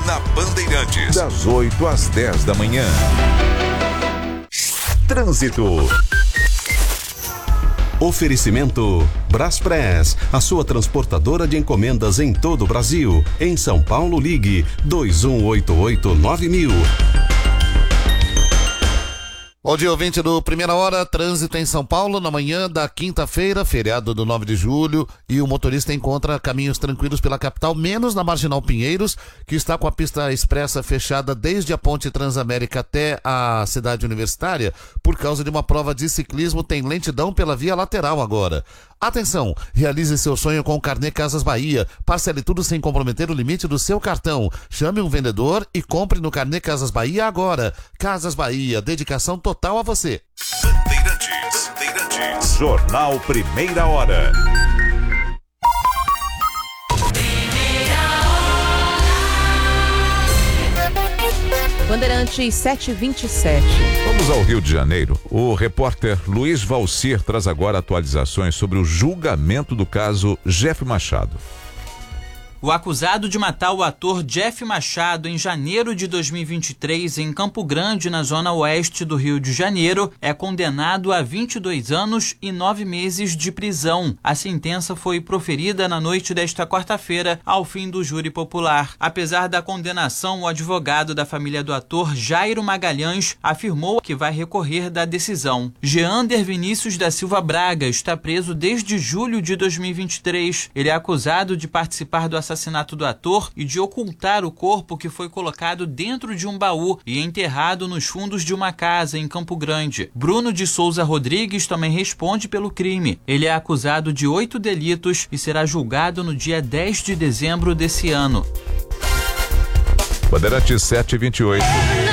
na Bandeirantes, das 8 às 10 da manhã. Trânsito. Oferecimento Braspress, a sua transportadora de encomendas em todo o Brasil. Em São Paulo, ligue 2188-9000. Bom dia, ouvinte do Primeira Hora. Trânsito em São Paulo na manhã da quinta-feira, feriado do 9 de julho, e o motorista encontra caminhos tranquilos pela capital, menos na Marginal Pinheiros, que está com a pista expressa fechada desde a Ponte Transamérica até a cidade universitária, por causa de uma prova de ciclismo. Tem lentidão pela via lateral agora. Atenção, realize seu sonho com o Carnê Casas Bahia. Parcele tudo sem comprometer o limite do seu cartão. Chame um vendedor e compre no Carnê Casas Bahia agora. Casas Bahia, dedicação total a você. Bandeirantes. Jornal Primeira Hora. Bandeirantes 7h27. Vamos ao Rio de Janeiro. O repórter Luiz Valcir traz agora atualizações sobre o julgamento do caso Jeff Machado. O acusado de matar o ator Jeff Machado em janeiro de 2023 em Campo Grande, na zona oeste do Rio de Janeiro, é condenado a 22 anos e 9 meses de prisão. A sentença foi proferida na noite desta quarta-feira, ao fim do júri popular. Apesar da condenação, o advogado da família do ator, Jairo Magalhães, afirmou que vai recorrer da decisão. Geander Vinícius da Silva Braga está preso desde julho de 2023. Ele é acusado de participar do assassinato do ator e de ocultar o corpo, que foi colocado dentro de um baú e enterrado nos fundos de uma casa em Campo Grande. Bruno de Souza Rodrigues também responde pelo crime. Ele é acusado de 8 delitos e será julgado no dia 10 de dezembro desse ano. Bandeirantes 7h28.